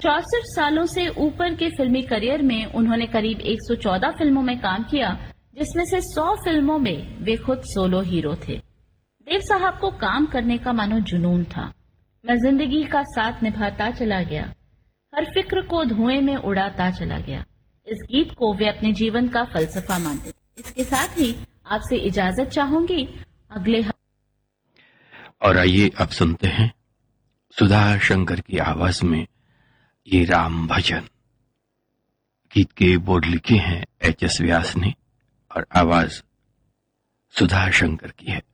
64 सालों से ऊपर के फिल्मी करियर में उन्होंने करीब 114 फिल्मों में काम किया, जिसमें से 100 फिल्मों में वे खुद सोलो हीरो थे। देव साहब को काम करने का मानो जुनून था। मैं जिंदगी का साथ निभाता चला गया, हर फिक्र को धुएं में उड़ाता चला गया। इस गीत को वे अपने जीवन का फलसफा मानते थे। इसके साथ ही आपसे इजाजत चाहूंगी। अगले और आइए अब सुनते हैं सुधा शंकर की आवाज में ये राम भजन। गीत के बोर्ड लिखे हैं एच एस व्यास ने और आवाज सुधा शंकर की है।